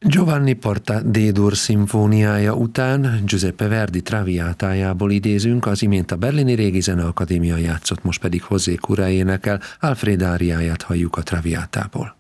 Giovanni Porta D-dur szimfóniája után Giuseppe Verdi Traviatájából idézünk, az imént a Berlini Régi Zeneakadémia játszott, most pedig José Cura énekel, Alfred áriáját halljuk a Traviatából.